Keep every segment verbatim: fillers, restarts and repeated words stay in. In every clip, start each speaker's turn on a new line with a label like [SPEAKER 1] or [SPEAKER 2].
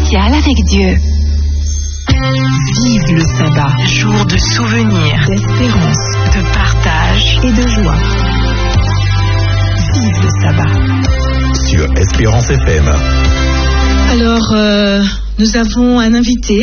[SPEAKER 1] spécial avec Dieu. Vive le sabbat, jour de souvenirs, d'espérance, de partage et de joie. Vive le sabbat.
[SPEAKER 2] Sur Espérance F M.
[SPEAKER 3] Alors, euh, nous avons un invité,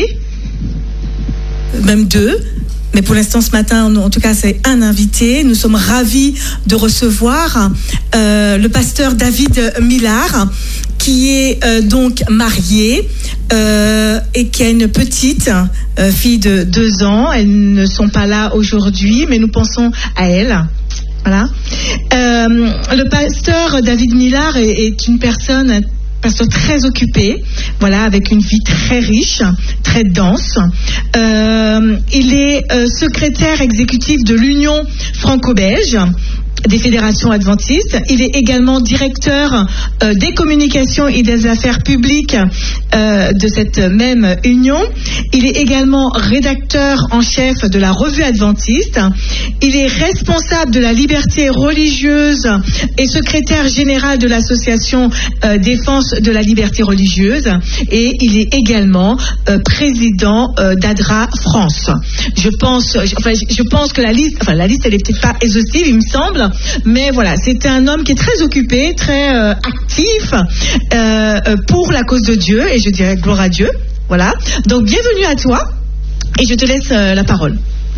[SPEAKER 3] même deux, mais pour l'instant ce matin, en tout cas c'est un invité. Nous sommes ravis de recevoir euh, le pasteur David Millard, qui est euh, donc marié euh, et qui a une petite euh, fille de deux ans. Elles ne sont pas là aujourd'hui, mais nous pensons à elles. Voilà. Euh, le pasteur David Millard est, est une personne, pasteur très occupé, voilà, avec une vie très riche, très dense. Euh, il est euh, secrétaire exécutif de l'Union franco-belge des fédérations adventistes. Il est également directeur euh, des communications et des affaires publiques euh, de cette même union. Il est également rédacteur en chef de la revue adventiste. Il est responsable de la liberté religieuse et secrétaire général de l'association euh, Défense de la liberté religieuse. Et il est également euh, président euh, d'A D R A France. Je pense, enfin, je pense que la liste, enfin la liste, elle est peut-être pas exhaustive, il me semble. Mais voilà, c'est un homme qui est très occupé, très euh, actif euh, pour la cause de Dieu, et je dirais gloire à Dieu. Voilà. Donc bienvenue à toi, et je te laisse euh, la parole.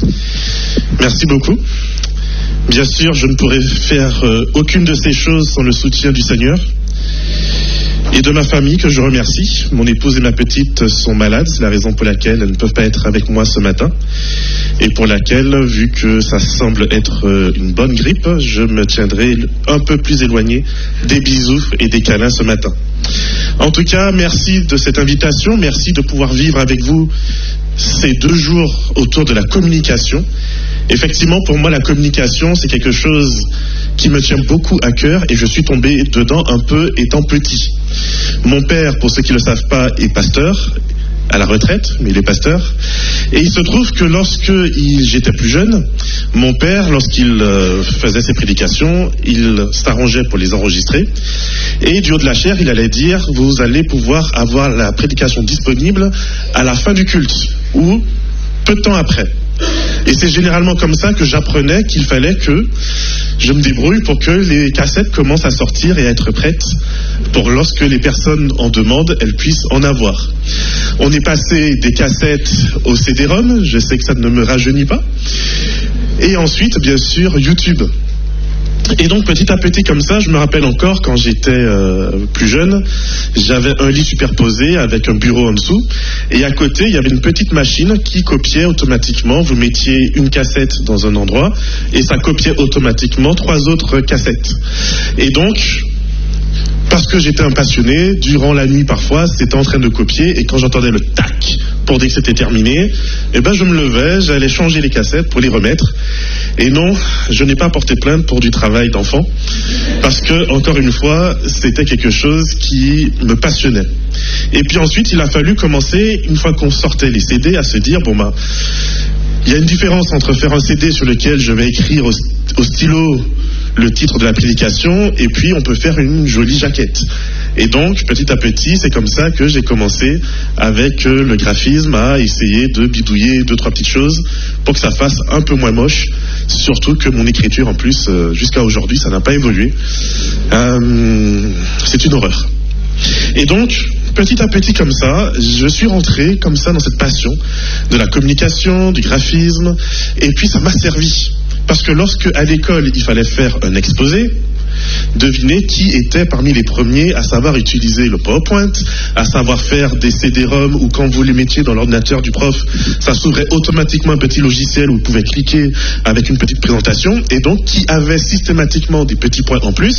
[SPEAKER 4] Merci beaucoup. Bien sûr, je ne pourrais faire euh, aucune de ces choses sans le soutien du Seigneur et de ma famille, que je remercie. Mon épouse et ma petite sont malades, c'est la raison pour laquelle elles ne peuvent pas être avec moi ce matin, et pour laquelle, vu que ça semble être une bonne grippe, je me tiendrai un peu plus éloigné des bisous et des câlins ce matin. En tout cas, merci de cette invitation, merci de pouvoir vivre avec vous ces deux jours autour de la communication. Effectivement, pour moi, la communication, c'est quelque chose qui me tient beaucoup à cœur, et je suis tombé dedans un peu étant petit. Mon père, pour ceux qui ne le savent pas, est pasteur, à la retraite, mais il est pasteur. Et il se trouve que lorsque il, j'étais plus jeune, mon père, lorsqu'il euh, faisait ses prédications, il s'arrangeait pour les enregistrer. Et du haut de la chaire, il allait dire, vous allez pouvoir avoir la prédication disponible à la fin du culte, ou peu de temps après. Et c'est généralement comme ça que j'apprenais qu'il fallait que je me débrouille pour que les cassettes commencent à sortir et à être prêtes pour lorsque les personnes en demandent, elles puissent en avoir. On est passé des cassettes au C D-ROM, je sais que ça ne me rajeunit pas. Et ensuite, bien sûr, YouTube. Et donc petit à petit comme ça, je me rappelle encore quand j'étais euh, plus jeune, j'avais un lit superposé avec un bureau en dessous, et à côté il y avait une petite machine qui copiait automatiquement. Vous mettiez une cassette dans un endroit et ça copiait automatiquement trois autres cassettes. Et donc, parce que j'étais un passionné, durant la nuit parfois, c'était en train de copier, et quand j'entendais le tac pour dire que c'était terminé, eh ben je me levais, j'allais changer les cassettes pour les remettre. Et non, je n'ai pas porté plainte pour du travail d'enfant, parce que, encore une fois, c'était quelque chose qui me passionnait. Et puis ensuite, il a fallu commencer, une fois qu'on sortait les C D, à se dire, bon ben, il y a une différence entre faire un C D sur lequel je vais écrire au, au stylo le titre de la prédication, et puis on peut faire une jolie jaquette. Et donc, petit à petit, c'est comme ça que j'ai commencé avec euh, le graphisme à essayer de bidouiller deux, trois petites choses pour que ça fasse un peu moins moche. Surtout que mon écriture, en plus, euh, jusqu'à aujourd'hui, ça n'a pas évolué. Euh, c'est une horreur. Et donc, petit à petit comme ça, je suis rentré comme ça dans cette passion de la communication, du graphisme, et puis ça m'a servi. Parce que lorsque, à l'école, il fallait faire un exposé, devinez qui était parmi les premiers à savoir utiliser le PowerPoint, à savoir faire des C D-ROM, où quand vous les mettiez dans l'ordinateur du prof, ça s'ouvrait automatiquement un petit logiciel où vous pouvez cliquer avec une petite présentation, et donc qui avait systématiquement des petits points en plus.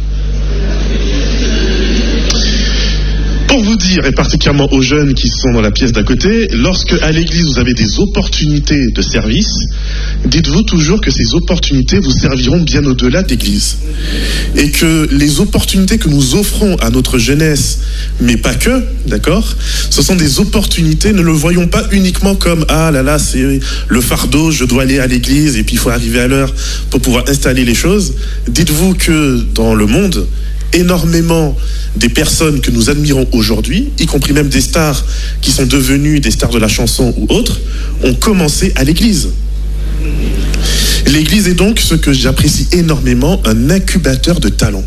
[SPEAKER 4] Pour vous dire, et particulièrement aux jeunes qui sont dans la pièce d'à côté, lorsque à l'église vous avez des opportunités de service, dites-vous toujours que ces opportunités vous serviront bien au-delà de l'église. Et que les opportunités que nous offrons à notre jeunesse, mais pas que, d'accord, ce sont des opportunités, ne le voyons pas uniquement comme « Ah là là, c'est le fardeau, je dois aller à l'église et puis il faut arriver à l'heure pour pouvoir installer les choses ». Dites-vous que dans le monde, énormément des personnes que nous admirons aujourd'hui, y compris même des stars qui sont devenues des stars de la chanson ou autres, ont commencé à l'église. L'église est donc ce que j'apprécie énormément, un incubateur de talents.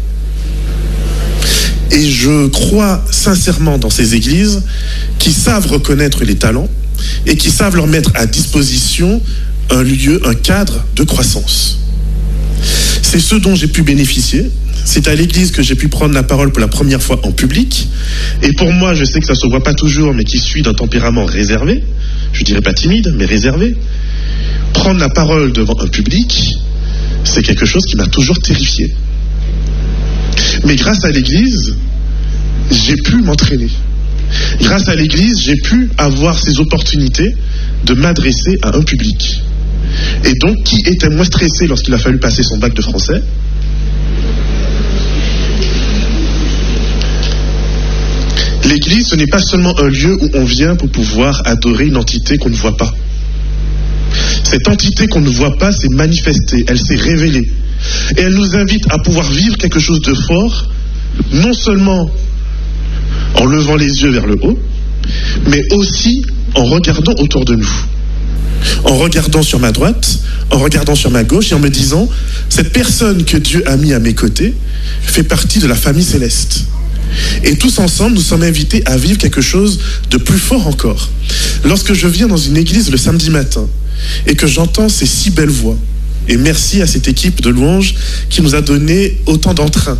[SPEAKER 4] Et je crois sincèrement dans ces églises qui savent reconnaître les talents et qui savent leur mettre à disposition un lieu, un cadre de croissance. C'est ce dont j'ai pu bénéficier. C'est à l'église que j'ai pu prendre la parole pour la première fois en public. Et pour moi, je sais que ça ne se voit pas toujours, mais qui suis d'un tempérament réservé, je dirais pas timide, mais réservé, prendre la parole devant un public, c'est quelque chose qui m'a toujours terrifié. Mais grâce à l'église, j'ai pu m'entraîner. Grâce à l'église, j'ai pu avoir ces opportunités de m'adresser à un public. Et donc, qui était moins stressé lorsqu'il a fallu passer son bac de français? L'église, ce n'est pas seulement un lieu où on vient pour pouvoir adorer une entité qu'on ne voit pas. Cette entité qu'on ne voit pas s'est manifestée, elle s'est révélée. Et elle nous invite à pouvoir vivre quelque chose de fort, non seulement en levant les yeux vers le haut, mais aussi en regardant autour de nous. En regardant sur ma droite, en regardant sur ma gauche et en me disant, cette personne que Dieu a mis à mes côtés fait partie de la famille céleste. Et tous ensemble, nous sommes invités à vivre quelque chose de plus fort encore. Lorsque je viens dans une église le samedi matin et que j'entends ces si belles voix, et merci à cette équipe de louanges qui nous a donné autant d'entrain,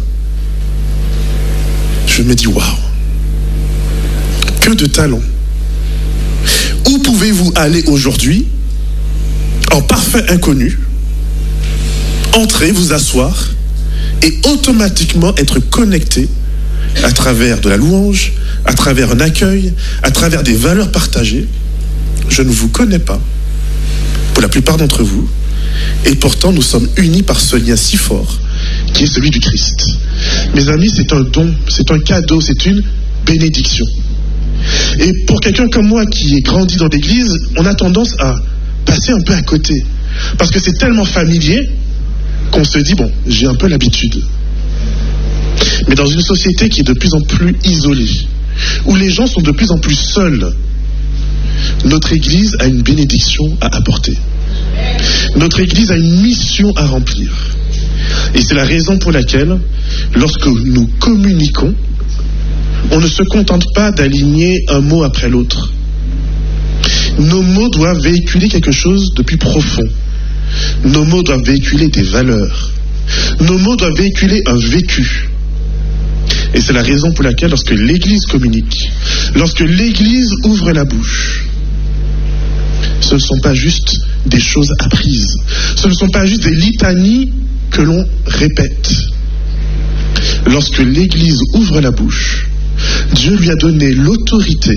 [SPEAKER 4] je me dis, waouh, que de talent. Où pouvez-vous aller aujourd'hui, en parfait inconnu, entrer, vous asseoir et automatiquement être connecté à travers de la louange, à travers un accueil, à travers des valeurs partagées? Je ne vous connais pas, pour la plupart d'entre vous, et pourtant nous sommes unis par ce lien si fort qui est celui du Christ. Mes amis, c'est un don, c'est un cadeau, c'est une bénédiction. Et pour quelqu'un comme moi qui est grandi dans l'église, on a tendance à passer un peu à côté. Parce que c'est tellement familier qu'on se dit, bon, j'ai un peu l'habitude. Mais dans une société qui est de plus en plus isolée, où les gens sont de plus en plus seuls, notre église a une bénédiction à apporter. Notre église a une mission à remplir. Et c'est la raison pour laquelle, lorsque nous communiquons, on ne se contente pas d'aligner un mot après l'autre. Nos mots doivent véhiculer quelque chose de plus profond. Nos mots doivent véhiculer des valeurs. Nos mots doivent véhiculer un vécu. Et c'est la raison pour laquelle, lorsque l'Église communique, lorsque l'Église ouvre la bouche, ce ne sont pas juste des choses apprises. Ce ne sont pas juste des litanies que l'on répète. Lorsque l'Église ouvre la bouche, Dieu lui a donné l'autorité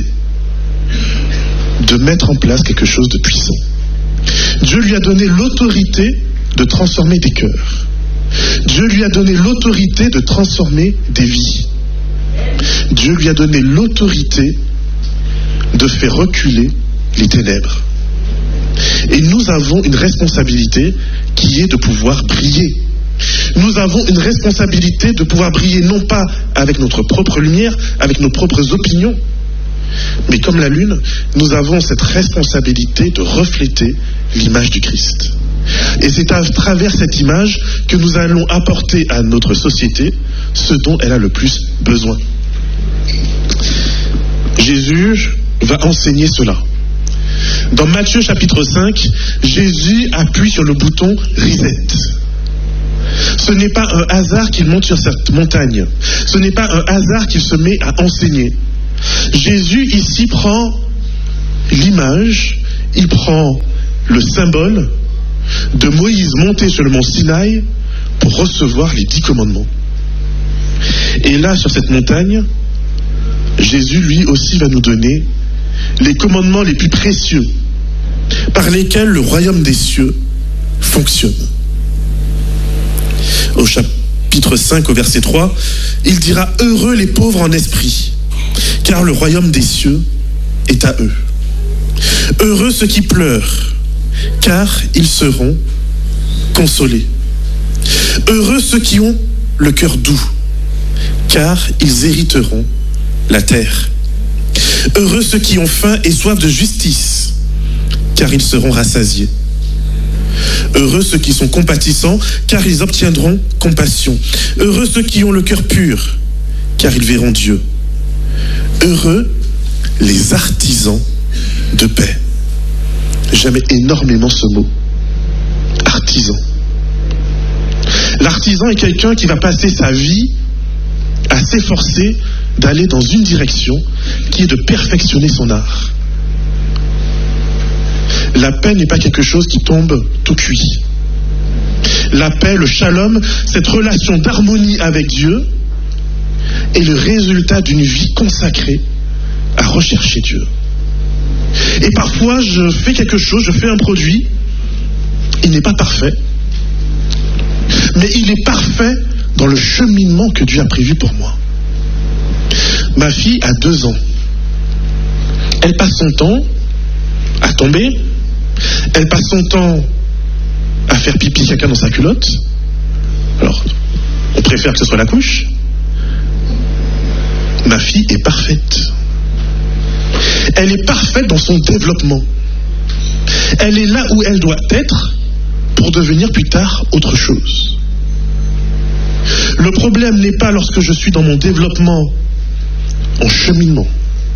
[SPEAKER 4] de mettre en place quelque chose de puissant. Dieu lui a donné l'autorité de transformer des cœurs. Dieu lui a donné l'autorité de transformer des vies. Dieu lui a donné l'autorité de faire reculer les ténèbres. Et nous avons une responsabilité qui est de pouvoir briller. Nous avons une responsabilité de pouvoir briller non pas avec notre propre lumière, avec nos propres opinions, mais comme la lune, nous avons cette responsabilité de refléter l'image du Christ. Et c'est à travers cette image que nous allons apporter à notre société ce dont elle a le plus besoin. Jésus va enseigner cela. Dans Matthieu chapitre cinq, Jésus appuie sur le bouton reset. Ce n'est pas un hasard qu'il monte sur cette montagne. Ce n'est pas un hasard qu'il se met à enseigner. Jésus ici prend l'image, il prend le symbole de Moïse monté sur le mont Sinaï pour recevoir les dix commandements. Et là, sur cette montagne, Jésus lui aussi va nous donner les commandements les plus précieux par lesquels le royaume des cieux fonctionne. Au chapitre cinq, au verset trois, il dira « Heureux les pauvres en esprit, car le royaume des cieux est à eux. Heureux ceux qui pleurent, car ils seront consolés. Heureux ceux qui ont le cœur doux, car ils hériteront la terre. Heureux ceux qui ont faim et soif de justice, car ils seront rassasiés. Heureux ceux qui sont compatissants, car ils obtiendront compassion. Heureux ceux qui ont le cœur pur, car ils verront Dieu. Heureux les artisans de paix. J'aime énormément ce mot, artisan. L'artisan est quelqu'un qui va passer sa vie à s'efforcer d'aller dans une direction qui est de perfectionner son art. La paix n'est pas quelque chose qui tombe tout cuit. La paix, le shalom, cette relation d'harmonie avec Dieu est le résultat d'une vie consacrée à rechercher Dieu. Et parfois, je fais quelque chose, je fais un produit, il n'est pas parfait, mais il est parfait dans le cheminement que Dieu a prévu pour moi. Ma fille a deux ans. Elle passe son temps à tomber, elle passe son temps à faire pipi caca dans sa culotte. Alors, on préfère que ce soit la couche. Ma fille est parfaite. Elle est parfaite dans son développement. Elle est là où elle doit être pour devenir plus tard autre chose. Le problème n'est pas lorsque je suis dans mon développement en cheminement.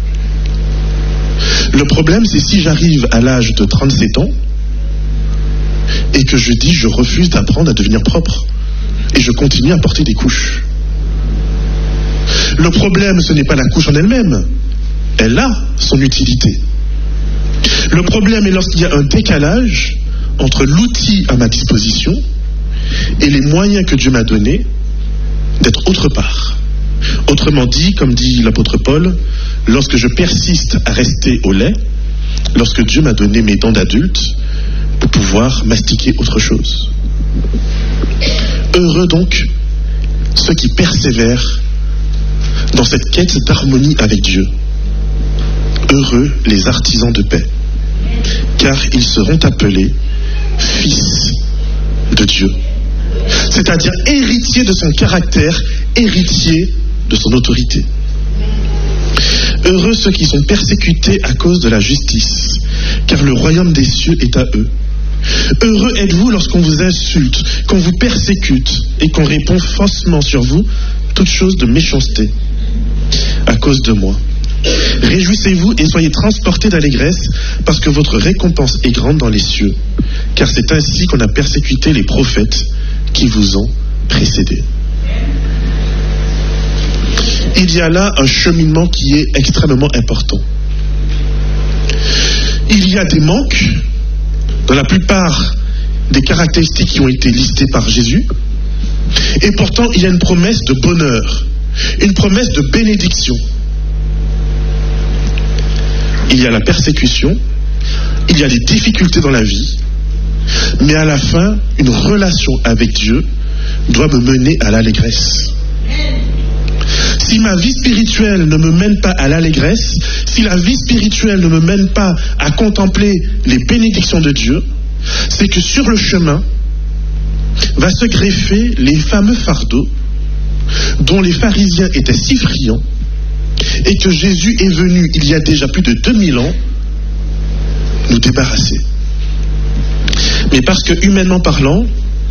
[SPEAKER 4] Le problème, c'est si j'arrive à l'âge de trente-sept ans et que je dis je refuse d'apprendre à devenir propre et je continue à porter des couches. Le problème, ce n'est pas la couche en elle-même. Elle a son utilité. Le problème est lorsqu'il y a un décalage entre l'outil à ma disposition et les moyens que Dieu m'a donnés d'être autre part. Autrement dit, comme dit l'apôtre Paul, lorsque je persiste à rester au lait, lorsque Dieu m'a donné mes dents d'adulte pour pouvoir mastiquer autre chose. Heureux donc ceux qui persévèrent dans cette quête d'harmonie avec Dieu. Heureux les artisans de paix, car ils seront appelés fils de Dieu. C'est-à-dire héritiers de son caractère, héritiers de son autorité. Heureux ceux qui sont persécutés à cause de la justice, car le royaume des cieux est à eux. Heureux êtes-vous lorsqu'on vous insulte, qu'on vous persécute et qu'on répond faussement sur vous toute chose de méchanceté à cause de moi. Réjouissez-vous et soyez transportés d'allégresse, parce que votre récompense est grande dans les cieux, car c'est ainsi qu'on a persécuté les prophètes qui vous ont précédés. Il y a là un cheminement qui est extrêmement important. Il y a des manques dans la plupart des caractéristiques qui ont été listées par Jésus, et pourtant il y a une promesse de bonheur, une promesse de bénédiction. Il y a la persécution, il y a les difficultés dans la vie, mais à la fin, une relation avec Dieu doit me mener à l'allégresse. Si ma vie spirituelle ne me mène pas à l'allégresse, si la vie spirituelle ne me mène pas à contempler les bénédictions de Dieu, c'est que sur le chemin va se greffer les fameux fardeaux dont les pharisiens étaient si friands et que Jésus est venu il y a déjà plus de deux mille ans nous débarrasser. Mais parce que, humainement parlant,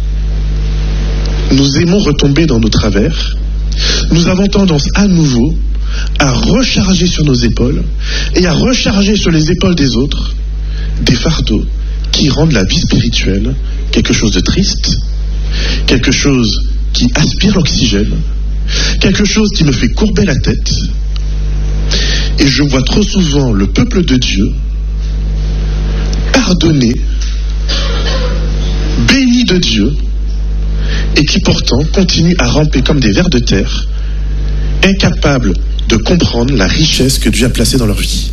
[SPEAKER 4] nous aimons retomber dans nos travers, nous avons tendance à nouveau à recharger sur nos épaules et à recharger sur les épaules des autres des fardeaux qui rendent la vie spirituelle quelque chose de triste, quelque chose qui aspire l'oxygène, quelque chose qui me fait courber la tête. Et je vois trop souvent le peuple de Dieu pardonné, béni de Dieu, et qui pourtant continuent à ramper comme des vers de terre, incapables de comprendre la richesse que Dieu a placée dans leur vie.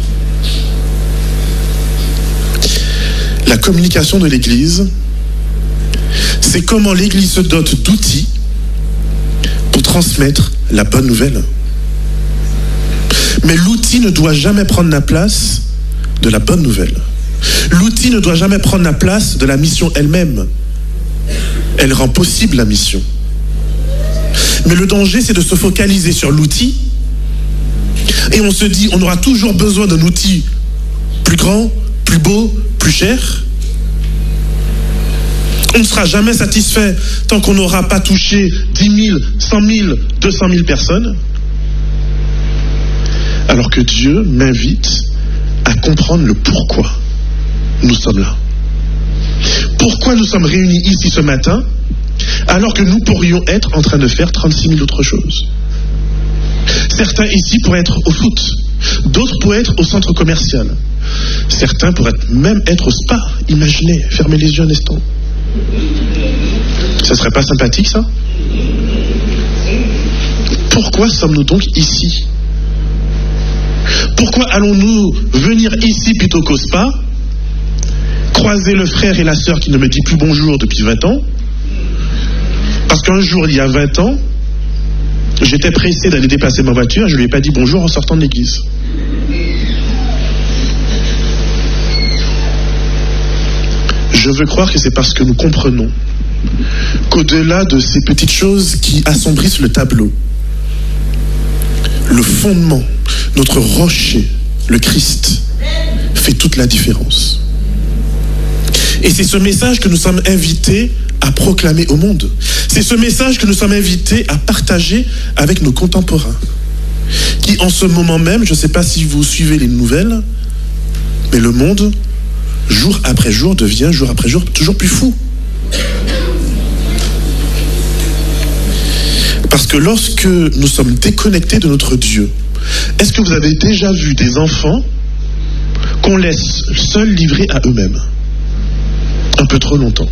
[SPEAKER 4] La communication de l'Église, c'est comment l'Église se dote d'outils pour transmettre la bonne nouvelle. Mais l'outil ne doit jamais prendre la place de la bonne nouvelle. L'outil ne doit jamais prendre la place de la mission elle-même. Elle rend possible la mission. Mais le danger, c'est de se focaliser sur l'outil. Et on se dit, on aura toujours besoin d'un outil plus grand, plus beau, plus cher. On ne sera jamais satisfait tant qu'on n'aura pas touché dix mille, cent mille, deux cent mille personnes. Alors que Dieu m'invite à comprendre le pourquoi nous sommes là. Pourquoi nous sommes réunis ici ce matin, alors que nous pourrions être en train de faire trente-six mille autres choses. Certains ici pourraient être au foot, d'autres pourraient être au centre commercial. Certains pourraient même être au spa. Imaginez, fermez les yeux un instant. Ça serait pas sympathique, ça? Pourquoi sommes-nous donc ici? Pourquoi allons-nous venir ici plutôt qu'au spa, croiser le frère et la sœur qui ne me dit plus bonjour depuis vingt ans? Parce qu'un jour, il y a vingt ans, j'étais pressé d'aller dépasser ma voiture et je ne lui ai pas dit bonjour en sortant de l'église. Je veux croire que c'est parce que nous comprenons qu'au-delà de ces petites choses qui assombrissent le tableau, le fondement, notre rocher, le Christ, fait toute la différence. Et c'est ce message que nous sommes invités à proclamer au monde. C'est ce message que nous sommes invités à partager avec nos contemporains, qui en ce moment même, je ne sais pas si vous suivez les nouvelles, mais le monde, jour après jour, devient jour après jour toujours plus fou. Parce que lorsque nous sommes déconnectés de notre Dieu, est-ce que vous avez déjà vu des enfants qu'on laisse seuls livrés à eux-mêmes? Un peu trop longtemps.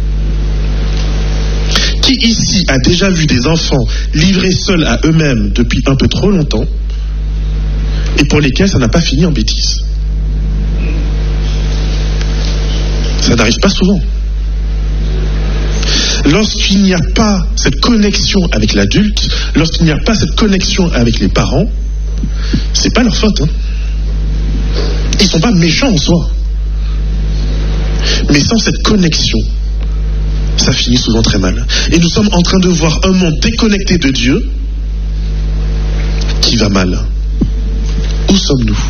[SPEAKER 4] Qui ici a déjà vu des enfants livrés seuls à eux-mêmes depuis un peu trop longtemps et pour lesquels ça n'a pas fini en bêtises? Ça n'arrive pas souvent. Lorsqu'il n'y a pas cette connexion avec l'adulte, lorsqu'il n'y a pas cette connexion avec les parents, c'est pas leur faute. Hein. Ils sont pas méchants en soi. Mais sans cette connexion, ça finit souvent très mal. Et nous sommes en train de voir un monde déconnecté de Dieu qui va mal. Où sommes-nous?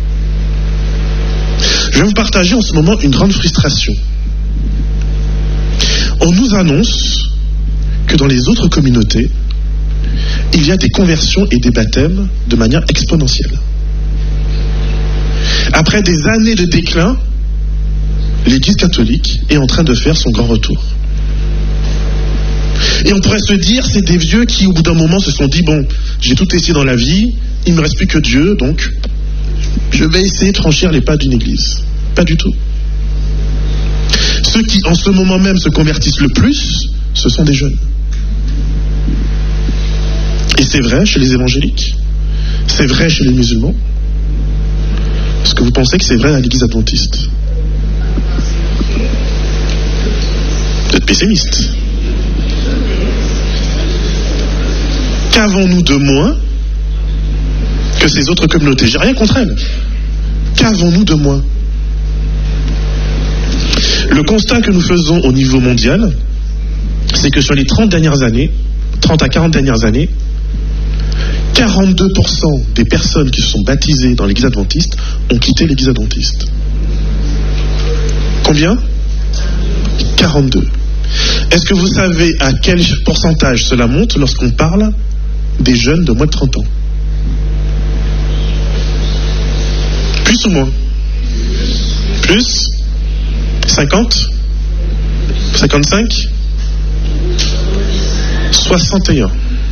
[SPEAKER 4] Je vais vous partager en ce moment une grande frustration. On nous annonce que dans les autres communautés, il y a des conversions et des baptêmes de manière exponentielle. Après des années de déclin, l'Église catholique est en train de faire son grand retour. Et on pourrait se dire, c'est des vieux qui, au bout d'un moment, se sont dit, bon, j'ai tout essayé dans la vie, il ne me reste plus que Dieu, donc je vais essayer de franchir les pas d'une église. Pas du tout. Ceux qui, en ce moment même, se convertissent le plus, ce sont des jeunes. Et c'est vrai chez les évangéliques, c'est vrai chez les musulmans. Est-ce que vous pensez que c'est vrai à l'église adventiste? Vous êtes pessimiste. Qu'avons-nous de moins que ces autres communautés? J'ai rien contre elles. Qu'avons-nous de moins? Le constat que nous faisons au niveau mondial, c'est que sur les trente dernières années, trente à quarante dernières années, quarante-deux pour cent des personnes qui se sont baptisées dans l'église adventiste ont quitté l'église adventiste. Combien? quarante-deux. Est-ce que vous savez à quel pourcentage cela monte lorsqu'on parle des jeunes de moins de trente ans? Plus ou moins? Plus? cinquante? cinquante-cinq? soixante et un.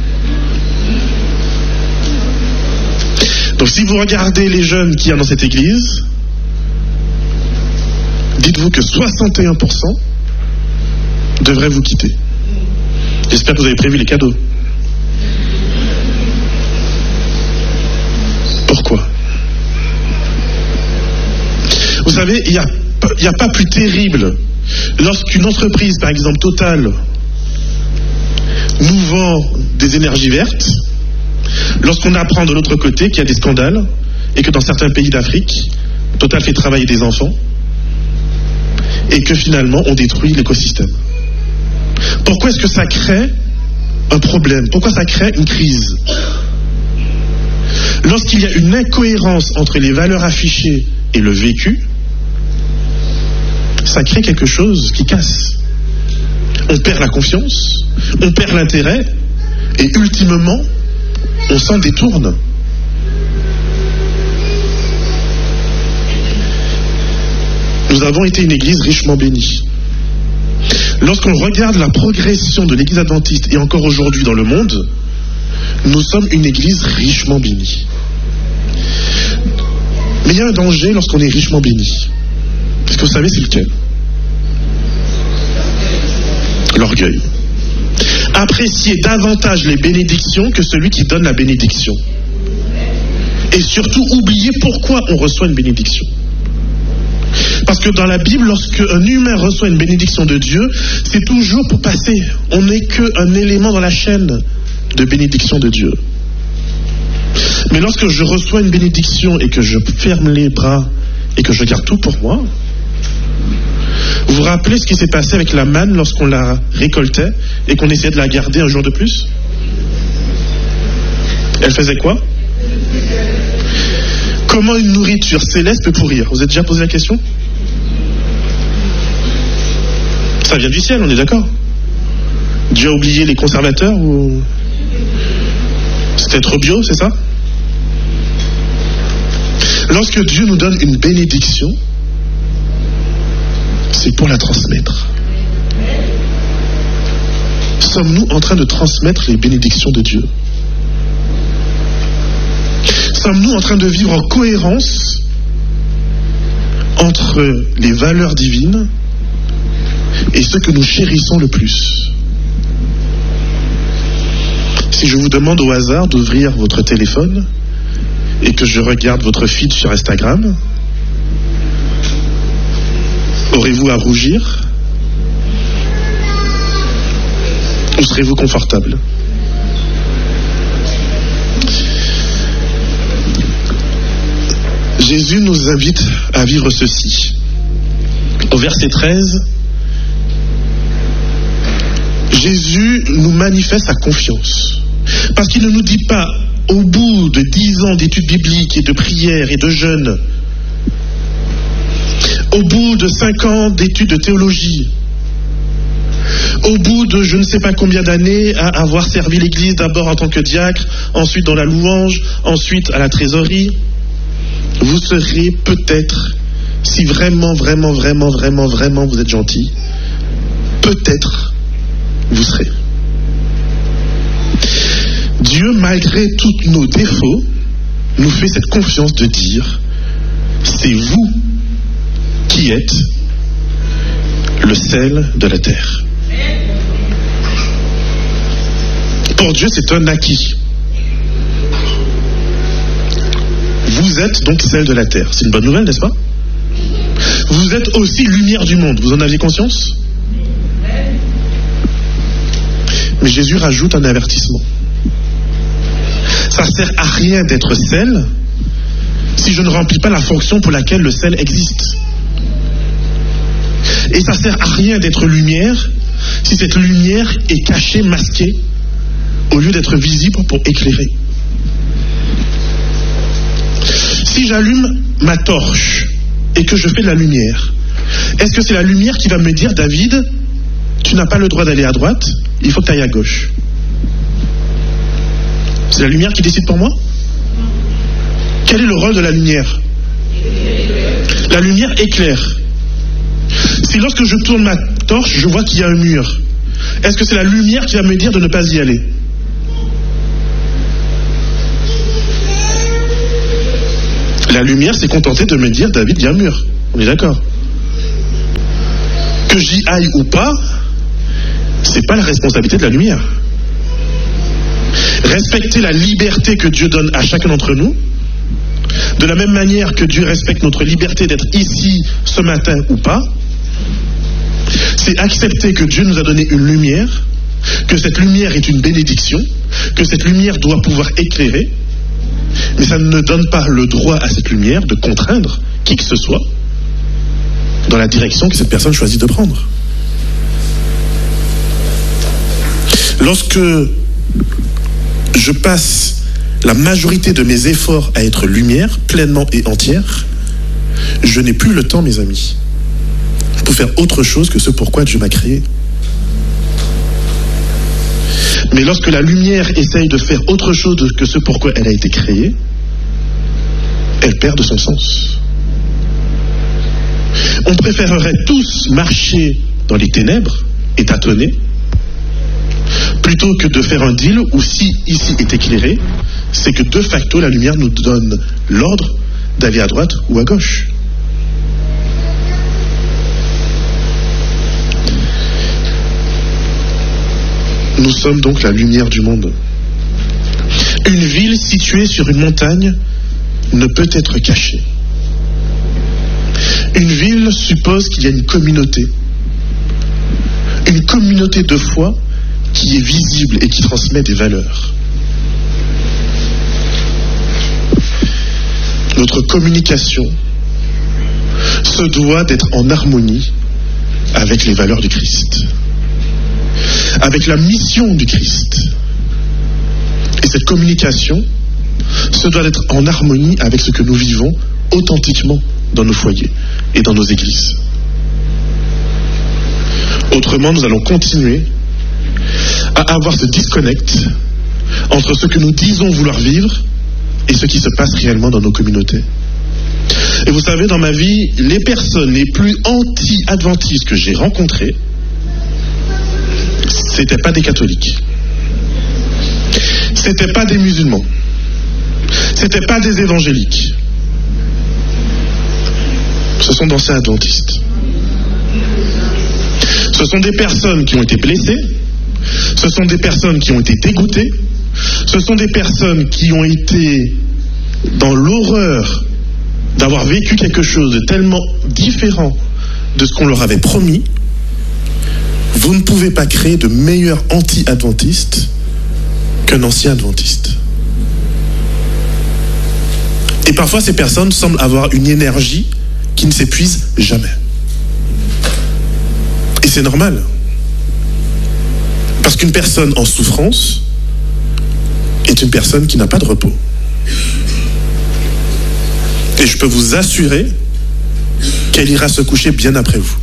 [SPEAKER 4] Donc si vous regardez les jeunes qu'il y a dans cette église, dites-vous que soixante et un pour cent devraient vous quitter. J'espère que vous avez prévu les cadeaux. Pourquoi? Vous savez, il n'y a, il n'y a pas plus terrible lorsqu'une entreprise, par exemple Total, nous vend des énergies vertes, lorsqu'on apprend de l'autre côté qu'il y a des scandales et que dans certains pays d'Afrique, Total fait travailler des enfants et que finalement on détruit l'écosystème. Pourquoi est-ce que ça crée un problème? Pourquoi ça crée une crise? Lorsqu'il y a une incohérence entre les valeurs affichées et le vécu, ça crée quelque chose qui casse. On perd la confiance, on perd l'intérêt, et ultimement, on s'en détourne. Nous avons été une église richement bénie. Lorsqu'on regarde la progression de l'église adventiste et encore aujourd'hui dans le monde, nous sommes une église richement bénie. Mais il y a un danger lorsqu'on est richement béni. Est-ce que vous savez c'est lequel? L'orgueil. Apprécier davantage les bénédictions que celui qui donne la bénédiction. Et surtout oublier pourquoi on reçoit une bénédiction. Parce que dans la Bible, lorsque un humain reçoit une bénédiction de Dieu, c'est toujours pour passer. On n'est qu'un élément dans la chaîne de bénédiction de Dieu. Mais lorsque je reçois une bénédiction et que je ferme les bras et que je garde tout pour moi, vous vous rappelez ce qui s'est passé avec la manne lorsqu'on la récoltait et qu'on essayait de la garder un jour de plus? Elle faisait quoi? Comment une nourriture céleste peut pourrir? Vous êtes déjà posé la question? Ça vient du ciel, on est d'accord? Dieu a oublié les conservateurs ou... C'était trop bio, c'est ça? Lorsque Dieu nous donne une bénédiction, c'est pour la transmettre. Sommes-nous en train de transmettre les bénédictions de Dieu? Sommes-nous en train de vivre en cohérence entre les valeurs divines et ce que nous chérissons le plus? Si je vous demande au hasard d'ouvrir votre téléphone et que je regarde votre feed sur Instagram, aurez-vous à rougir? Ou serez-vous confortable? Jésus nous invite à vivre ceci. Au verset treize, Jésus nous manifeste sa confiance. Parce qu'il ne nous dit pas, au bout de dix ans d'études bibliques et de prières et de jeûnes, au bout de cinq ans d'études de théologie, au bout de je ne sais pas combien d'années à avoir servi l'Église d'abord en tant que diacre, ensuite dans la louange, ensuite à la trésorerie, vous serez peut-être, si vraiment, vraiment, vraiment, vraiment, vraiment vous êtes gentil, peut-être vous serez. Dieu, malgré tous nos défauts, nous fait cette confiance de dire, c'est vous qui êtes le sel de la terre. Pour Dieu, c'est un acquis. Vous êtes donc sel de la terre. C'est une bonne nouvelle, n'est-ce pas? Vous êtes aussi lumière du monde. Vous en aviez conscience? Mais Jésus rajoute un avertissement. Ça ne sert à rien d'être sel si je ne remplis pas la fonction pour laquelle le sel existe. Et ça ne sert à rien d'être lumière si cette lumière est cachée, masquée, au lieu d'être visible pour éclairer. Si j'allume ma torche et que je fais de la lumière, est-ce que c'est la lumière qui va me dire, David, tu n'as pas le droit d'aller à droite, il faut que tu ailles à gauche? C'est la lumière qui décide pour moi? Quel est le rôle de la lumière? La lumière éclaire. Si lorsque je tourne ma torche, je vois qu'il y a un mur, est-ce que c'est la lumière qui va me dire de ne pas y aller? La lumière s'est contentée de me dire, David, il y a un mur. On est d'accord? Que j'y aille ou pas, c'est pas la responsabilité de la lumière. Respecter la liberté que Dieu donne à chacun d'entre nous, de la même manière que Dieu respecte notre liberté d'être ici ce matin ou pas, c'est accepter que Dieu nous a donné une lumière, que cette lumière est une bénédiction, que cette lumière doit pouvoir éclairer, mais ça ne donne pas le droit à cette lumière de contraindre qui que ce soit dans la direction que cette personne choisit de prendre.
[SPEAKER 2] Lorsque je passe la majorité de mes efforts à être lumière, pleinement et entière, je n'ai plus le temps, mes amis, pour faire autre chose que ce pourquoi Dieu m'a créé. Mais lorsque la lumière essaye de faire autre chose que ce pourquoi elle a été créée, elle perd de son sens. On préférerait tous marcher dans les ténèbres et tâtonner, plutôt que de faire un deal où si ici est éclairé, c'est que de facto la lumière nous donne l'ordre d'aller à droite ou à gauche. Nous sommes donc la lumière du monde. Une ville située sur une montagne ne peut être cachée. Une ville suppose qu'il y a une communauté. Une communauté de foi qui est visible et qui transmet des valeurs. Notre communication se doit d'être en harmonie avec les valeurs du Christ, avec la mission du Christ. Et cette communication se doit d'être en harmonie avec ce que nous vivons authentiquement dans nos foyers et dans nos églises. Autrement, nous allons continuer à avoir ce disconnect entre ce que nous disons vouloir vivre et ce qui se passe réellement dans nos communautés. Et vous savez, dans ma vie, les personnes les plus anti-adventistes que j'ai rencontrées, c'était pas des catholiques, c'était pas des musulmans, c'était pas des évangéliques, ce sont d'anciens adventistes. Ce sont des personnes qui ont été blessées, ce sont des personnes qui ont été dégoûtées, ce sont des personnes qui ont été dans l'horreur d'avoir vécu quelque chose de tellement différent de ce qu'on leur avait promis. Vous ne pouvez pas créer de meilleur anti-adventiste qu'un ancien adventiste. Et parfois, ces personnes semblent avoir une énergie qui ne s'épuise jamais. Et c'est normal. Parce qu'une personne en souffrance est une personne qui n'a pas de repos. Et je peux vous assurer qu'elle ira se coucher bien après vous.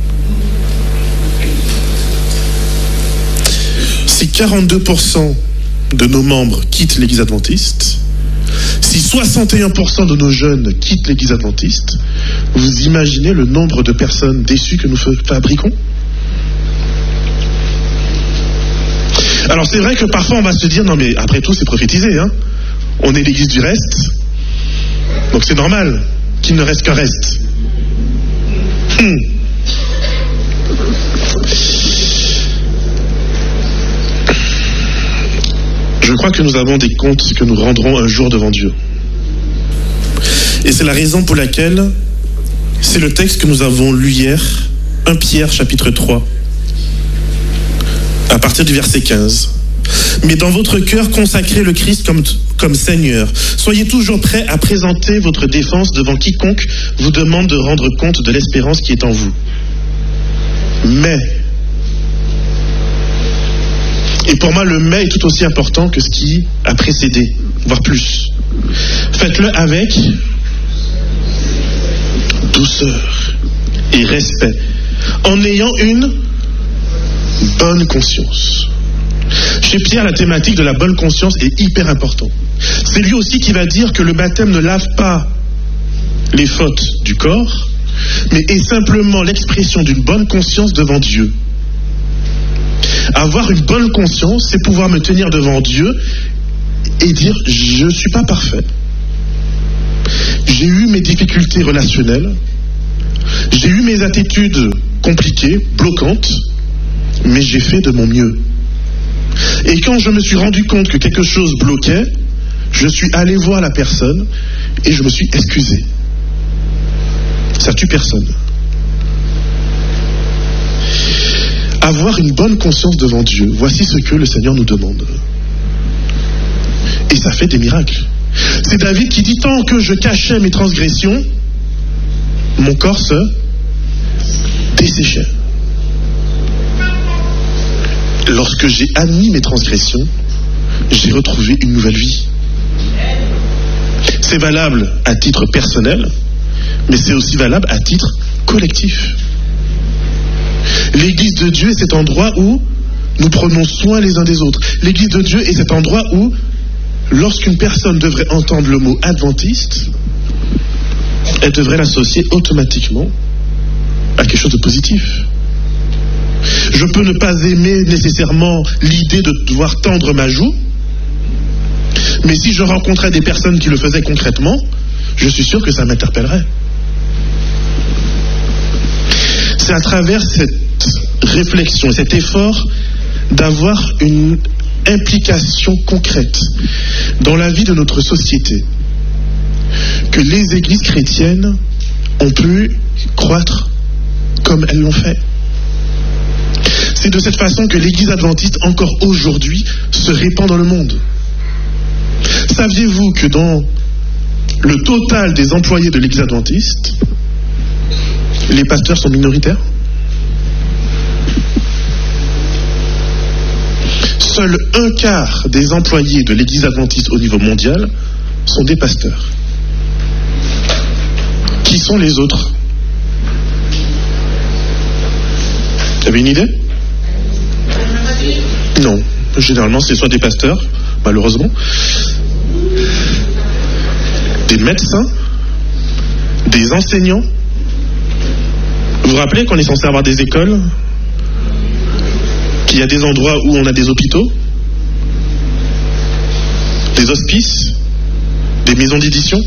[SPEAKER 2] Si quarante-deux pour cent de nos membres quittent l'Église adventiste, si soixante et un pour cent de nos jeunes quittent l'Église adventiste, vous imaginez le nombre de personnes déçues que nous fabriquons? Alors c'est vrai que parfois on va se dire, non mais après tout c'est prophétisé, hein. On est l'Église du reste, donc c'est normal qu'il ne reste qu'un reste. Hmm. Je crois que nous avons des comptes que nous rendrons un jour devant Dieu. Et c'est la raison pour laquelle c'est le texte que nous avons lu hier, premier Pierre chapitre trois, à partir du verset quinze. Mais dans votre cœur, consacrez le Christ comme, comme Seigneur. Soyez toujours prêts à présenter votre défense devant quiconque vous demande de rendre compte de l'espérance qui est en vous. Mais, et pour moi le mais est tout aussi important que ce qui a précédé, voire plus. Faites-le avec douceur et respect, en ayant une bonne conscience. Chez Pierre, la thématique de la bonne conscience est hyper importante. C'est lui aussi qui va dire que le baptême ne lave pas les fautes du corps, mais est simplement l'expression d'une bonne conscience devant Dieu. Avoir une bonne conscience, c'est pouvoir me tenir devant Dieu et dire « je ne suis pas parfait. J'ai eu mes difficultés relationnelles, j'ai eu mes attitudes compliquées, bloquantes, mais j'ai fait de mon mieux. Et quand je me suis rendu compte que quelque chose bloquait, je suis allé voir la personne et je me suis excusé. Ça tue personne. Avoir une bonne conscience devant Dieu, voici ce que le Seigneur nous demande. Et ça fait des miracles. C'est David qui dit, tant que je cachais mes transgressions, mon corps se desséchait. lorsque j'ai admis mes transgressions, j'ai retrouvé une nouvelle vie. C'est valable à titre personnel, mais c'est aussi valable à titre collectif. L'Église de Dieu est cet endroit où nous prenons soin les uns des autres. L'Église de Dieu est cet endroit où, lorsqu'une personne devrait entendre le mot adventiste, elle devrait l'associer automatiquement à quelque chose de positif. Je peux ne pas aimer nécessairement l'idée de devoir tendre ma joue, mais si je rencontrais des personnes qui le faisaient concrètement, je suis sûr que ça m'interpellerait. C'est à travers cette réflexion, cet effort d'avoir une implication concrète dans la vie de notre société que les églises chrétiennes ont pu croître comme elles l'ont fait. C'est de cette façon que l'église adventiste, encore aujourd'hui, se répand dans le monde. Saviez-vous que dans le total des employés de l'église adventiste, les pasteurs sont minoritaires? Seul un quart des employés de l'église adventiste au niveau mondial sont des pasteurs. Qui sont les autres? Vous avez une idée? Non. Généralement, c'est soit des pasteurs, malheureusement, des médecins, des enseignants. Vous vous rappelez qu'on est censé avoir des écoles, qu'il y a des endroits où on a des hôpitaux, des hospices, des maisons d'édition?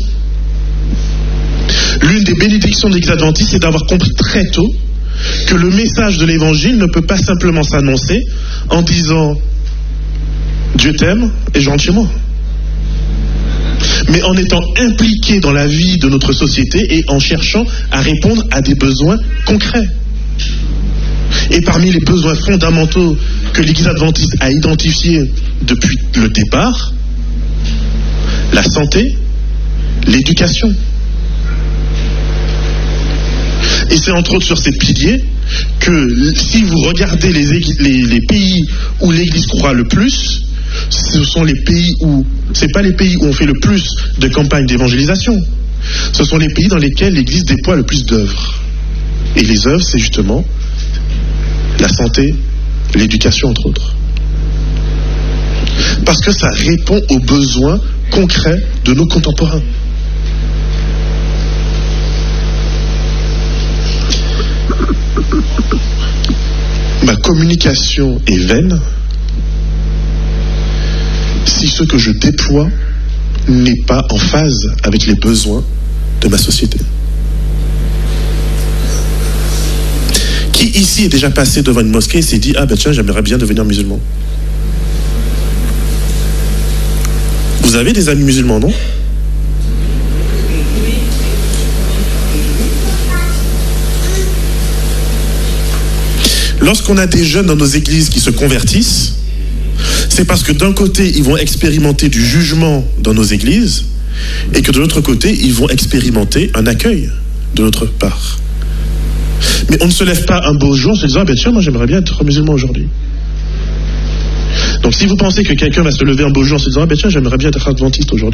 [SPEAKER 2] L'une des bénédictions de l'Église adventiste, c'est d'avoir compris très tôt que le message de l'Évangile ne peut pas simplement s'annoncer en disant « Dieu t'aime et je rentre chez moi », mais en étant impliqué dans la vie de notre société et en cherchant à répondre à des besoins concrets. Et parmi les besoins fondamentaux que l'Église adventiste a identifiés depuis le départ, la santé, l'éducation. Et c'est entre autres sur ces piliers que si vous regardez les, les, les pays où l'Église croît le plus, ce sont les pays où, c'est pas les pays où on fait le plus de campagnes d'évangélisation, ce sont les pays dans lesquels l'Église déploie le plus d'œuvres. Et les œuvres, c'est justement la santé, l'éducation entre autres. Parce que ça répond aux besoins concrets de nos contemporains. Ma communication est vaine si ce que je déploie n'est pas en phase avec les besoins de ma société. Qui ici est déjà passé devant une mosquée et s'est dit « Ah ben tiens, j'aimerais bien devenir musulman ». Vous avez des amis musulmans, non ? Lorsqu'on a des jeunes dans nos églises qui se convertissent, c'est parce que d'un côté, ils vont expérimenter du jugement dans nos églises et que de l'autre côté, ils vont expérimenter un accueil de notre part. Mais on ne se lève pas un beau jour en se disant « Ah ben tiens, moi j'aimerais bien être musulman aujourd'hui ». Donc si vous pensez que quelqu'un va se lever un beau jour en se disant « Ah ben tiens, j'aimerais bien être adventiste aujourd'hui »,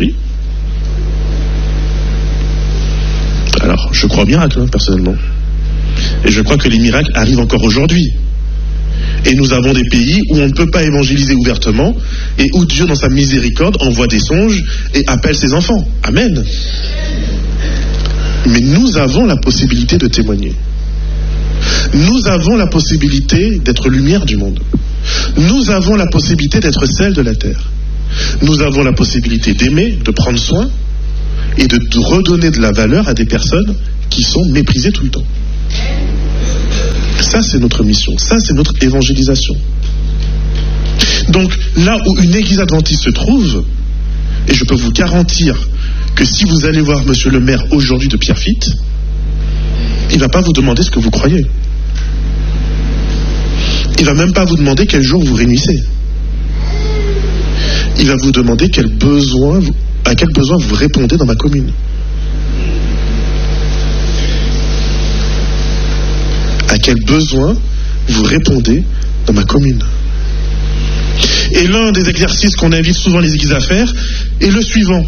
[SPEAKER 2] alors je crois au miracle, hein, personnellement. Et je crois que les miracles arrivent encore aujourd'hui. Et nous avons des pays où on ne peut pas évangéliser ouvertement et où Dieu, dans sa miséricorde, envoie des songes et appelle ses enfants. Amen. Mais nous avons la possibilité de témoigner. Nous avons la possibilité d'être lumière du monde. Nous avons la possibilité d'être sel de la terre. Nous avons la possibilité d'aimer, de prendre soin et de redonner de la valeur à des personnes qui sont méprisées tout le temps. Ça, c'est notre mission. Ça, c'est notre évangélisation. Donc, là où une église adventiste se trouve, et je peux vous garantir que si vous allez voir monsieur le maire aujourd'hui de Pierrefitte, il ne va pas vous demander ce que vous croyez. Il ne va même pas vous demander quel jour vous réunissez. Il va vous demander quel besoin, à quel besoin vous répondez dans ma commune. À quel besoin vous répondez dans ma commune. Et l'un des exercices qu'on invite souvent les églises à faire est le suivant.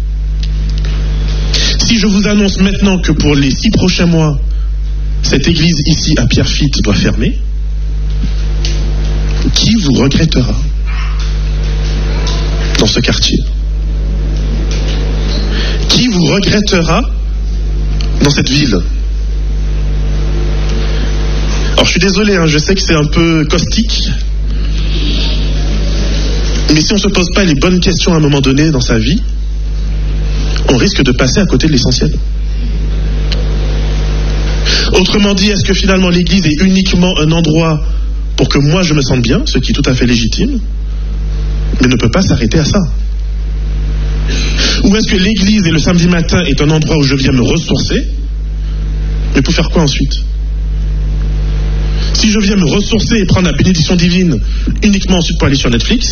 [SPEAKER 2] Si je vous annonce maintenant que pour les six prochains mois, cette église ici à Pierrefitte doit fermer, qui vous regrettera dans ce quartier? Qui vous regrettera dans cette ville? Alors je suis désolé, hein, je sais que c'est un peu caustique, mais si on ne se pose pas les bonnes questions à un moment donné dans sa vie, on risque de passer à côté de l'essentiel. Autrement dit, est-ce que finalement l'église est uniquement un endroit pour que moi je me sente bien, ce qui est tout à fait légitime, mais ne peut pas s'arrêter à ça? Ou est-ce que l'église et le samedi matin est un endroit où je viens me ressourcer, mais pour faire quoi ensuite? Si je viens me ressourcer et prendre la bénédiction divine uniquement ensuite pour aller sur Netflix,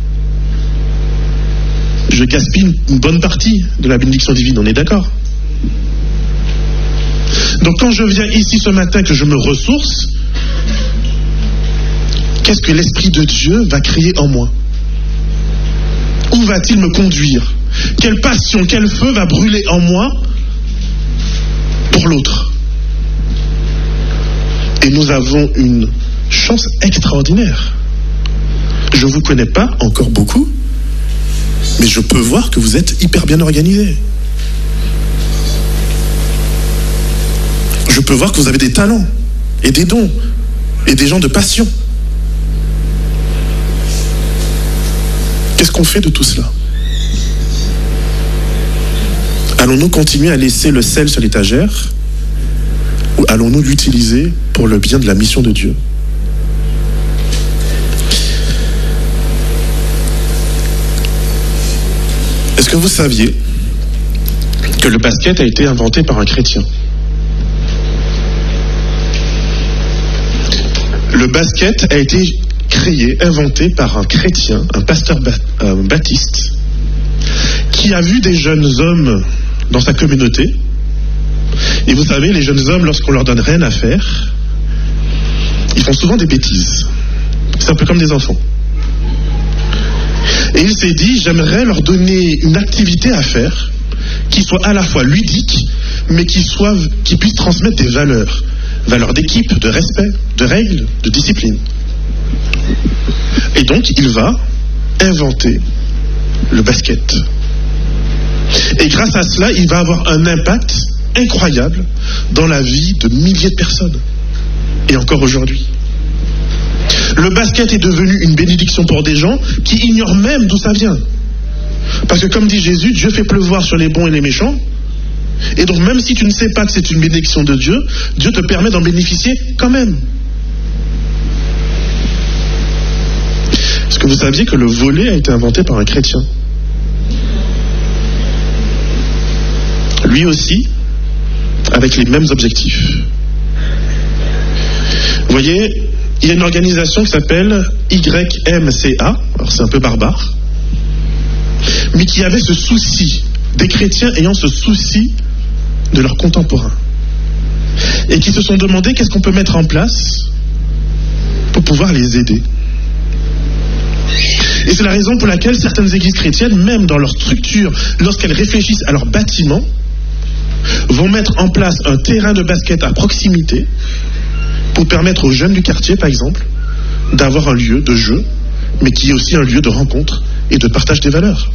[SPEAKER 2] je gaspille une bonne partie de la bénédiction divine, on est d'accord? Donc quand je viens ici ce matin, que je me ressource, qu'est-ce que l'Esprit de Dieu va créer en moi? Où va-t-il me conduire? Quelle passion, quel feu va brûler en moi pour l'autre? Et nous avons une chance extraordinaire. Je ne vous connais pas encore beaucoup, mais je peux voir que vous êtes hyper bien organisés. Je peux voir que vous avez des talents, et des dons, et des gens de passion. Qu'est-ce qu'on fait de tout cela? Allons-nous continuer à laisser le sel sur l'étagère, ou allons-nous l'utiliser pour le bien de la mission de Dieu? Est-ce que vous saviez que le basket a été inventé par un chrétien? Le basket a été créé, inventé par un chrétien, un pasteur ba- euh, baptiste, qui a vu des jeunes hommes dans sa communauté. Et vous savez, les jeunes hommes, lorsqu'on leur donne rien à faire, ils font souvent des bêtises. C'est un peu comme des enfants. Et il s'est dit, j'aimerais leur donner une activité à faire qui soit à la fois ludique, mais qui, soit, qui puisse transmettre des valeurs. Valeurs d'équipe, de respect, de règles, de discipline. Et donc, il va inventer le basket. Et grâce à cela, il va avoir un impact incroyable dans la vie de milliers de personnes. Et encore aujourd'hui. Le basket est devenu une bénédiction pour des gens qui ignorent même d'où ça vient. Parce que comme dit Jésus, Dieu fait pleuvoir sur les bons et les méchants. Et donc même si tu ne sais pas que c'est une bénédiction de Dieu, Dieu te permet d'en bénéficier quand même. Est-ce que vous saviez que le volley a été inventé par un chrétien? Lui aussi, avec les mêmes objectifs. Vous voyez, il y a une organisation qui s'appelle Y M C A, alors c'est un peu barbare, mais qui avait ce souci, des chrétiens ayant ce souci de leurs contemporains, et qui se sont demandé qu'est-ce qu'on peut mettre en place pour pouvoir les aider. Et c'est la raison pour laquelle certaines églises chrétiennes, même dans leur structure, lorsqu'elles réfléchissent à leur bâtiment, vont mettre en place un terrain de basket à proximité pour permettre aux jeunes du quartier, par exemple, d'avoir un lieu de jeu, mais qui est aussi un lieu de rencontre et de partage des valeurs.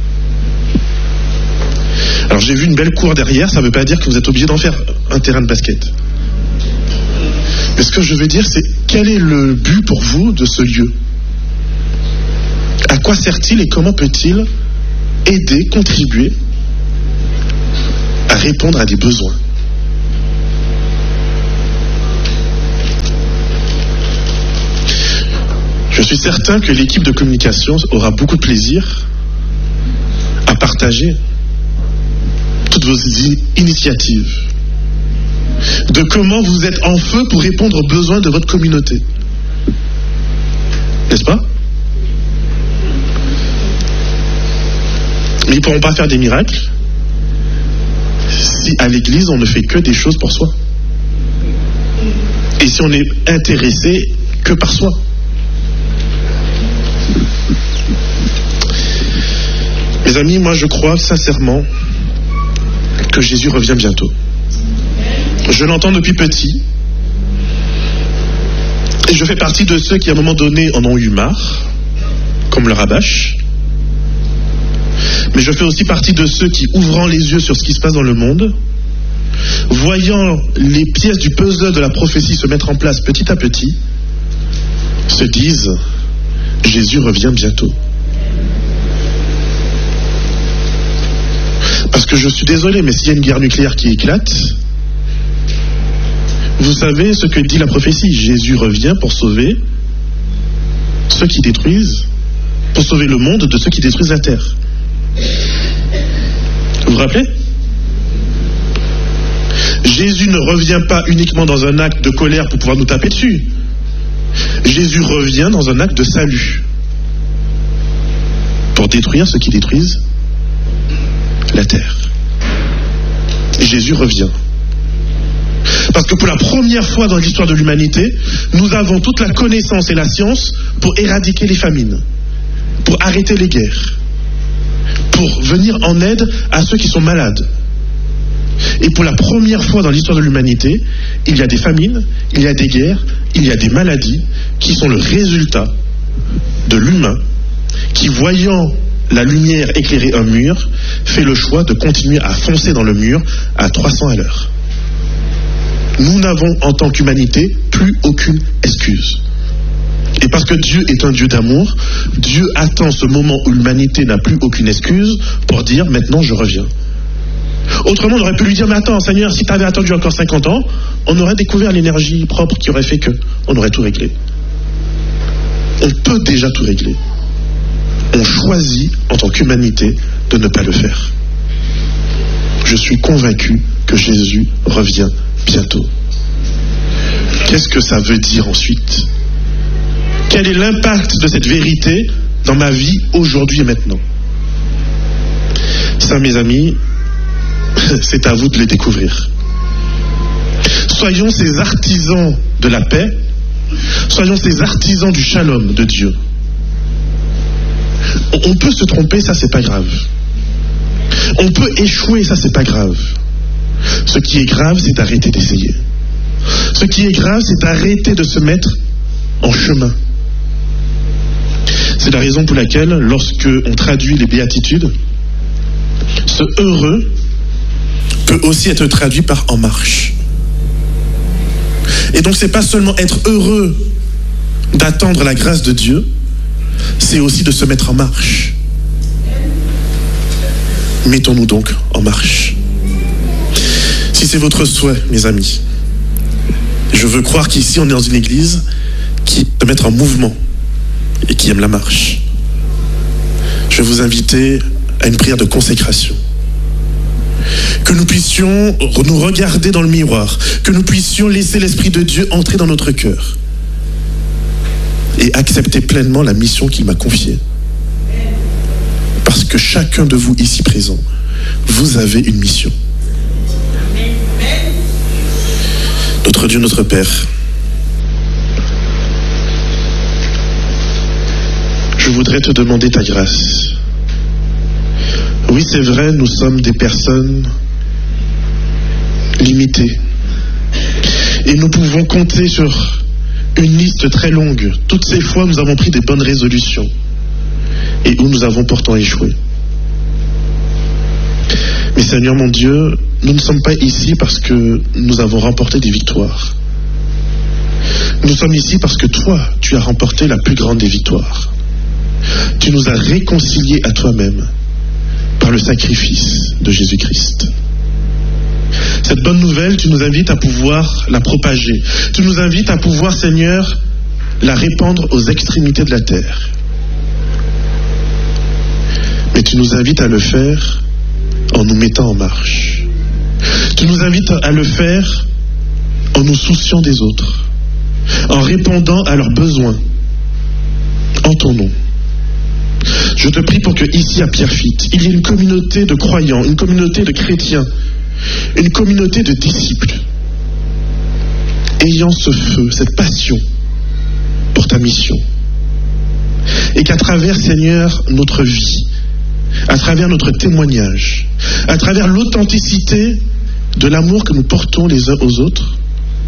[SPEAKER 2] Alors j'ai vu une belle cour derrière, ça ne veut pas dire que vous êtes obligé d'en faire un terrain de basket. Mais ce que je veux dire, c'est quel est le but pour vous de ce lieu? À quoi sert-il et comment peut-il aider, contribuer à répondre à des besoins? Je suis certain que l'équipe de communication aura beaucoup de plaisir à partager toutes vos initiatives, de comment vous êtes en feu pour répondre aux besoins de votre communauté. N'est-ce pas? Mais ils ne pourront pas faire des miracles si à l'église on ne fait que des choses pour soi. Et si on est intéressé que par soi. Mes amis, moi je crois sincèrement que Jésus revient bientôt. Je l'entends depuis petit. Et je fais partie de ceux qui à un moment donné en ont eu marre, comme le Rabâche. Mais je fais aussi partie de ceux qui, ouvrant les yeux sur ce qui se passe dans le monde, voyant les pièces du puzzle de la prophétie se mettre en place petit à petit, se disent « Jésus revient bientôt ». Parce que je suis désolé, mais s'il y a une guerre nucléaire qui éclate, vous savez ce que dit la prophétie. Jésus revient pour sauver ceux qui détruisent, pour sauver le monde de ceux qui détruisent la terre. Vous vous rappelez ? Jésus ne revient pas uniquement dans un acte de colère pour pouvoir nous taper dessus. Jésus revient dans un acte de salut pour détruire ceux qui détruisent la terre. Jésus revient. Parce que pour la première fois dans l'histoire de l'humanité, nous avons toute la connaissance et la science pour éradiquer les famines, pour arrêter les guerres, pour venir en aide à ceux qui sont malades. Et pour la première fois dans l'histoire de l'humanité, il y a des famines, il y a des guerres, il y a des maladies qui sont le résultat de l'humain qui, voyant la lumière éclairer un mur, fait le choix de continuer à foncer dans le mur à trois cents à l'heure. Nous n'avons en tant qu'humanité plus aucune excuse. Et parce que Dieu est un Dieu d'amour, Dieu attend ce moment où l'humanité n'a plus aucune excuse pour dire maintenant je reviens. Autrement, on aurait pu lui dire mais attends Seigneur, si tu avais attendu encore cinquante ans, on aurait découvert l'énergie propre qui aurait fait que on aurait tout réglé. On peut déjà tout régler. On choisit en tant qu'humanité de ne pas le faire. Je suis convaincu que Jésus revient bientôt. Qu'est-ce que ça veut dire ensuite ? Quel est l'impact de cette vérité dans ma vie aujourd'hui et maintenant ? Ça, mes amis, c'est à vous de le découvrir. Soyons ces artisans de la paix, soyons ces artisans du shalom de Dieu. On peut se tromper, ça c'est pas grave. On peut échouer, ça c'est pas grave. Ce qui est grave, c'est d'arrêter d'essayer. Ce qui est grave, c'est d'arrêter de se mettre en chemin. C'est la raison pour laquelle, lorsque on traduit les béatitudes, ce heureux peut aussi être traduit par en marche. Et donc c'est pas seulement être heureux d'attendre la grâce de Dieu, c'est aussi de se mettre en marche. Mettons-nous donc en marche. Si c'est votre souhait, mes amis, je veux croire qu'ici on est dans une église qui peut mettre en mouvement et qui aime la marche. Je vais vous inviter à une prière de consécration. Que nous puissions nous regarder dans le miroir, que nous puissions laisser l'Esprit de Dieu entrer dans notre cœur et accepter pleinement la mission qu'il m'a confiée. Parce que chacun de vous ici présent, vous avez une mission. Notre Dieu, notre Père, je voudrais te demander ta grâce. Oui, c'est vrai, nous sommes des personnes limitées. Et nous pouvons compter sur une liste très longue. Toutes ces fois, nous avons pris des bonnes résolutions. Et où nous avons pourtant échoué. Mais Seigneur mon Dieu, nous ne sommes pas ici parce que nous avons remporté des victoires. Nous sommes ici parce que toi, tu as remporté la plus grande des victoires. Tu nous as réconciliés à toi-même par le sacrifice de Jésus-Christ. Cette bonne nouvelle, tu nous invites à pouvoir la propager. Tu nous invites à pouvoir, Seigneur, la répandre aux extrémités de la terre. Mais tu nous invites à le faire en nous mettant en marche. Tu nous invites à le faire en nous souciant des autres, en répondant à leurs besoins, en ton nom. Je te prie pour que ici à Pierrefitte, il y ait une communauté de croyants, une communauté de chrétiens, une communauté de disciples, ayant ce feu, cette passion pour ta mission. Et qu'à travers, Seigneur, notre vie, à travers notre témoignage, à travers l'authenticité de l'amour que nous portons les uns aux autres,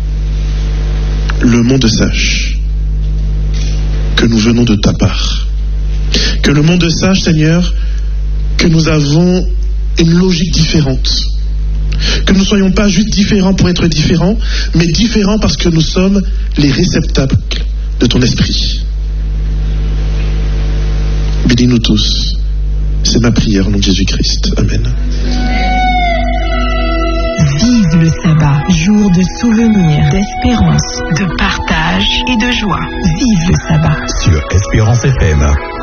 [SPEAKER 2] le monde sache que nous venons de ta part. Que le monde sache, Seigneur, que nous avons une logique différente. Que nous ne soyons pas juste différents pour être différents, mais différents parce que nous sommes les réceptacles de ton esprit. Bénis-nous tous. C'est ma prière au nom de Jésus-Christ. Amen.
[SPEAKER 1] Vive le sabbat, jour de souvenir, d'espérance, de partage et de joie. Vive le sabbat.
[SPEAKER 5] Sur Espérance F M.